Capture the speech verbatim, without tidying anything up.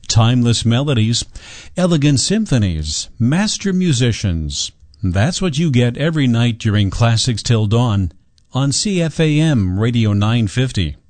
Timeless melodies, elegant symphonies, master musicians. That's what you get every night during Classics Till Dawn on C F A M Radio nine fifty.